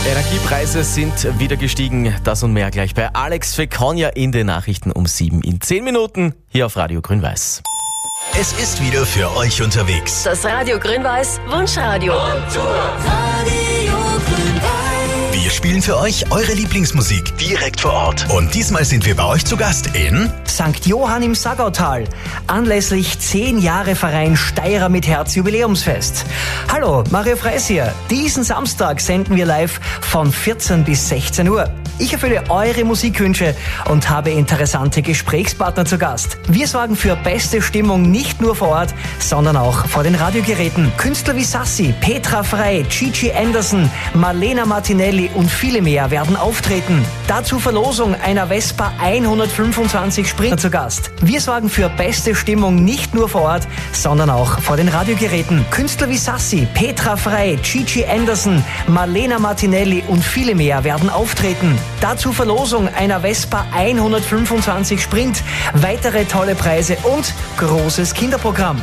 Energiepreise sind wieder gestiegen, das und mehr gleich bei Alex Fekonja in den Nachrichten um 7 in 10 Minuten hier auf Radio Grün-Weiß. Es ist wieder für euch unterwegs. Das Radio Grün-Weiß Wunschradio. Wir spielen für euch eure Lieblingsmusik direkt vor Ort. Und diesmal sind wir bei euch zu Gast in St. Johann im Saggautal, anlässlich 10 Jahre Verein Steirer mit Herz Jubiläumsfest. Hallo, Mario Freis hier. Diesen Samstag senden wir live von 14 bis 16 Uhr. Ich erfülle eure Musikwünsche und habe interessante Gesprächspartner zu Gast. Wir sorgen für beste Stimmung nicht nur vor Ort, sondern auch vor den Radiogeräten. Künstler wie Sassi, Petra Frey, Gigi Anderson, Marlena Martinelli und viele mehr werden auftreten. Dazu Verlosung einer Vespa 125 Sprinter zu Gast. Wir sorgen für beste Stimmung nicht nur vor Ort, sondern auch vor den Radiogeräten. Künstler wie Sassi, Petra Frey, Gigi Anderson, Marlena Martinelli und viele mehr werden auftreten. Dazu Verlosung einer Vespa 125 Sprint, weitere tolle Preise und großes Kinderprogramm.